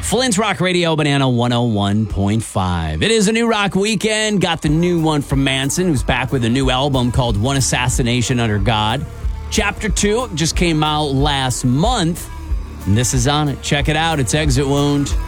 Flint's Rock Radio, Banana 101.5. It is a new rock weekend. Got the new one from Manson, who's back with a new album called One Assassination Under God. Chapter 2 just came out last month, and this is on it. Check it out. It's Exit Wound.